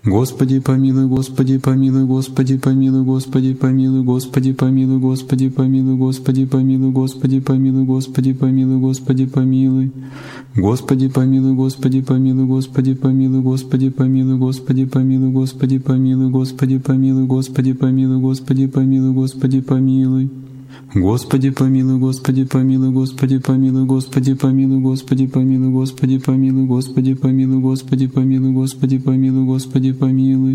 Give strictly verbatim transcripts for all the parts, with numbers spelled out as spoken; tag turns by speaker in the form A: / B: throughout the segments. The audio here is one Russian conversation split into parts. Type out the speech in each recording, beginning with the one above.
A: Господи помилуй, Господи помилуй, Господи помилуй, Господи помилуй, Господи помилуй, Господи помилуй, Господи помилуй, Господи помилуй, Господи помилуй, Господи помилуй. Господи помилуй, Господи помилуй, Господи помилуй, Господи помилуй, Господи помилуй, Господи помилуй, Господи помилуй, Господи помилуй, Господи помилуй, Господи помилуй. Господи помилуй, Господи помилуй, Господи помилуй, Господи помилуй, Господи помилуй, Господи помилуй, Господи помилуй, Господи помилуй, Господи помилуй, Господи помилуй.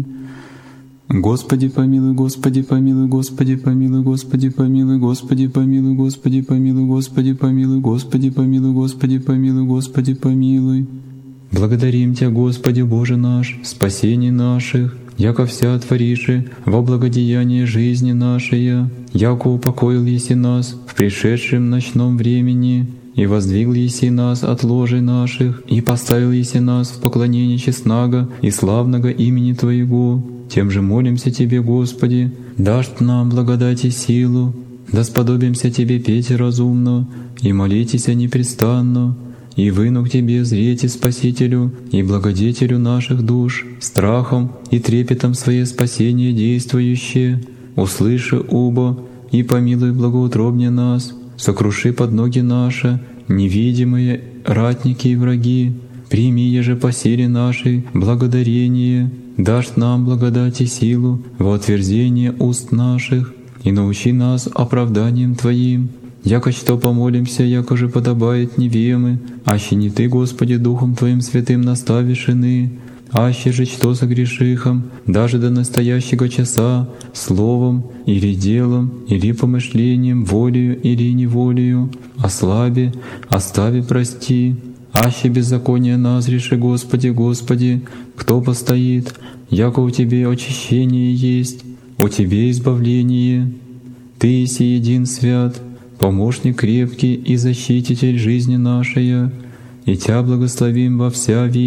A: Господи помилуй, Господи помилуй, Господи помилуй, Господи помилуй, Господи помилуй, Господи помилуй, Господи помилуй, Господи помилуй, Господи помилуй, Господи помилуй. Благодарим Тебя, Господи Боже наш, спасение наших, яко вся твориши во благодеяние жизни нашей, яко упокоил еси нас в пришедшем ночном времени, и воздвигл еси нас от ложей наших, и поставил еси нас в поклонение честного и славного имени Твоего. Тем же молимся Тебе, Господи, дашь нам благодать и силу, да сподобимся Тебе петь разумно и молитесь непрестанно, и выну к Тебе зрете Спасителю и Благодетелю наших душ, страхом и трепетом Свое спасение действующее, услыши убо и помилуй благоутробне нас, сокруши под ноги наши невидимые ратники и враги, прими еже по силе нашей благодарение, дашь нам благодать и силу во утверждение уст наших, и научи нас оправданием Твоим. Яко что помолимся, яко же подобает невемы, аще не Ты, Господи, Духом Твоим святым наставишь ины, аще же что согрешихом, даже до настоящего часа, словом или делом, или помышлением, волею или неволею, ослаби, остави, прости, аще беззаконие назреши, Господи, Господи, кто постоит, яко у Тебе очищение есть, у Тебе избавление, Ты еси един свят, помощник крепкий и защититель жизни нашей, и Тя благословим во вся века.